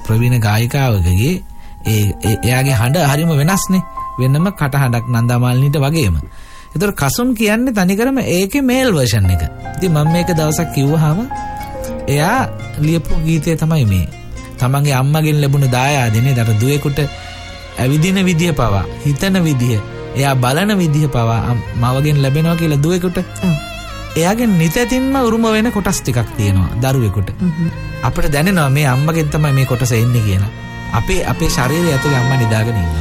ප්‍රවීණ ගායිකාවකගේ එයාගේ හඬ හරිම වෙනස්නේ. වෙනම කටහඬක් නන්දාමාලිනීට වගේම. ඒතර කසුන් කියන්නේ තනිකරම ඒකේ මේල් වර්ෂන් එක. ඉතින් මම මේක දවසක් කිව්වහම එයා ලියපු ගීතය තමයි මේ. තමන්ගේ අම්මගෙන් ලැබුණ දායාදනේ දර දුවේකට ඇවිදින විදිය පවා, හිතන විදිය, එයා බලන විදිය පවා මවගෙන් ලැබෙනවා කියලා දුවේකට. එයාගේ නිතැතින්ම උරුම වෙන කොටස් ටිකක් තියෙනවා දරුවෙකුට. අපිට දැනෙනවා මේ අම්මගෙන් තමයි මේ කොටස එන්නේ කියලා. අපේ ශරීරය ඇතුලේ අම්මා නිදාගෙන ඉන්නවා.